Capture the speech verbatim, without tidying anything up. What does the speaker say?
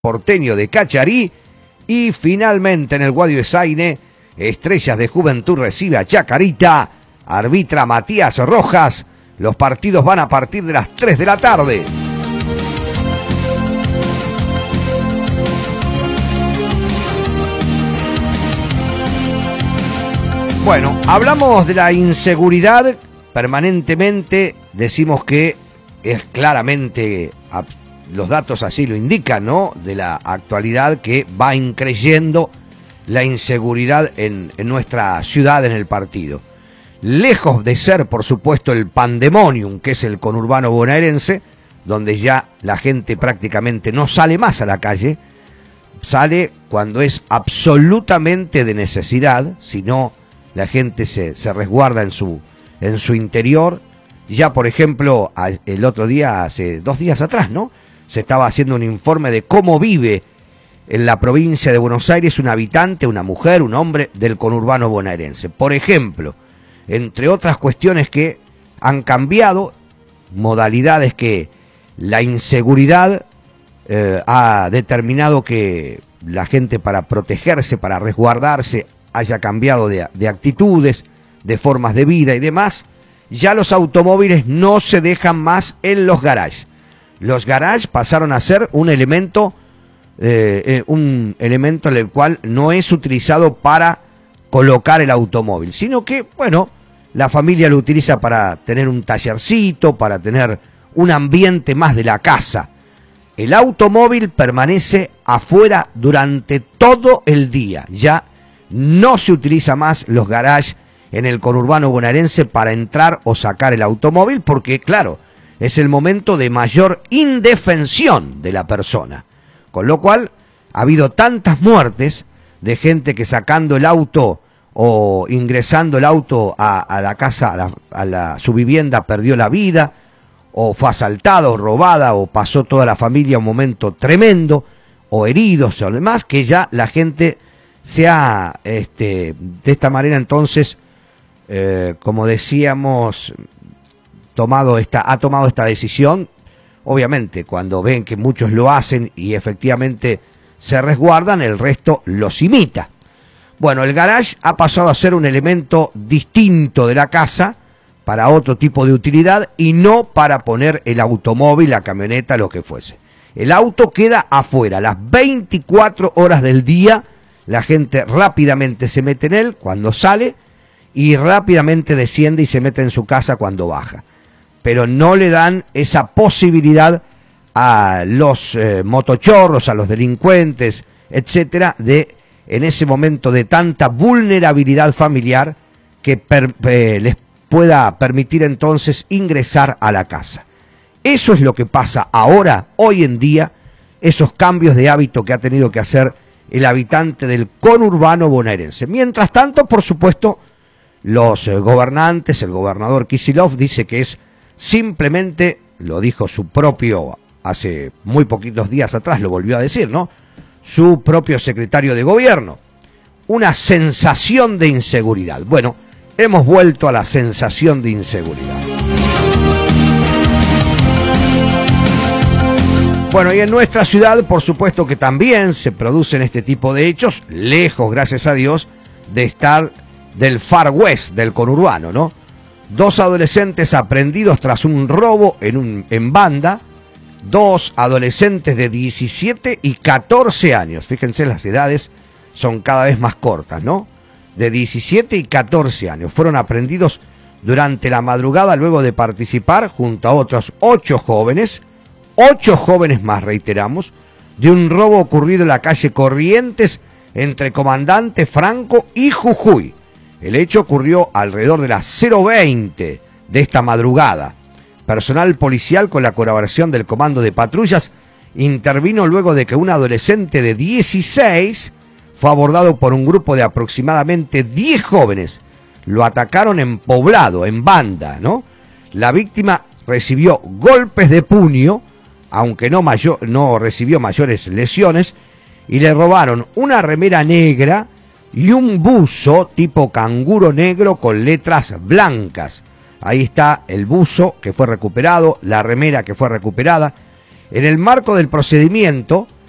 Porteño de Cacharí. Y finalmente en el Guadiosaine, Estrellas de Juventud recibe a Chacarita, arbitra Matías Rojas. Los partidos van a partir de las tres de la tarde. Bueno, hablamos de la inseguridad permanentemente, decimos que es claramente, los datos así lo indican, ¿no?, de la actualidad, que va increyendo la inseguridad en, en nuestra ciudad, en el partido. Lejos de ser, por supuesto, el pandemonium, que es el conurbano bonaerense, donde ya la gente prácticamente no sale más a la calle, sale cuando es absolutamente de necesidad, si no la gente se, se resguarda en su, en su interior. Ya, por ejemplo, el otro día, hace dos días atrás, ¿no?, se estaba haciendo un informe de cómo vive en la provincia de Buenos Aires un habitante, una mujer, un hombre del conurbano bonaerense. Por ejemplo, entre otras cuestiones que han cambiado, modalidades que la inseguridad eh, ha determinado que la gente, para protegerse, para resguardarse, haya cambiado de, de actitudes, de formas de vida y demás. Ya los automóviles no se dejan más en los garages. Los garages pasaron a ser un elemento, eh, eh, un elemento en el cual no es utilizado para colocar el automóvil, sino que, bueno, la familia lo utiliza para tener un tallercito, para tener un ambiente más de la casa. El automóvil permanece afuera durante todo el día. Ya no se utiliza más los garages en el conurbano bonaerense para entrar o sacar el automóvil, porque, claro, es el momento de mayor indefensión de la persona. Con lo cual, ha habido tantas muertes de gente que sacando el auto o ingresando el auto a, a la casa, a, la, a la, su vivienda, perdió la vida, o fue asaltada o robada, o pasó toda la familia un momento tremendo, o heridos o demás, que ya la gente se ha, este, de esta manera entonces, eh, como decíamos, tomado esta, ha tomado esta decisión. Obviamente, cuando ven que muchos lo hacen y efectivamente se resguardan, el resto los imita. Bueno, el garage ha pasado a ser un elemento distinto de la casa, para otro tipo de utilidad, y no para poner el automóvil, la camioneta, lo que fuese. El auto queda afuera, las veinticuatro horas del día, la gente rápidamente se mete en él cuando sale, y rápidamente desciende y se mete en su casa cuando baja. Pero no le dan esa posibilidad a los eh, motochorros, a los delincuentes, etcétera, de, en ese momento de tanta vulnerabilidad familiar, que per, eh, les pueda permitir entonces ingresar a la casa. Eso es lo que pasa ahora, hoy en día, esos cambios de hábito que ha tenido que hacer el habitante del conurbano bonaerense. Mientras tanto, por supuesto, los eh, gobernantes, el gobernador Kicillof dice que es simplemente, lo dijo su propio, hace muy poquitos días atrás lo volvió a decir, ¿no?, su propio secretario de gobierno, una sensación de inseguridad. Bueno, hemos vuelto a la sensación de inseguridad. Bueno, y en nuestra ciudad, por supuesto que también se producen este tipo de hechos, lejos, gracias a Dios, de estar del Far West, del conurbano, ¿no? Dos adolescentes aprehendidos tras un robo en, un, en banda, dos adolescentes de diecisiete y catorce años, fíjense, las edades son cada vez más cortas, ¿no?, de diecisiete y catorce años, fueron aprehendidos durante la madrugada luego de participar junto a otros ocho jóvenes, ocho jóvenes más, reiteramos, de un robo ocurrido en la calle Corrientes entre Comandante Franco y Jujuy. El hecho ocurrió alrededor de las cero veinte de esta madrugada. Personal policial, con la colaboración del Comando de Patrullas, intervino luego de que un adolescente de dieciséis fue abordado por un grupo de aproximadamente diez jóvenes. Lo atacaron en Poblado, en banda, ¿no? La víctima recibió golpes de puño, aunque no, mayor, no recibió mayores lesiones, y le robaron una remera negra y un buzo tipo canguro negro con letras blancas. Ahí está el buzo que fue recuperado, la remera que fue recuperada. En el marco del procedimiento,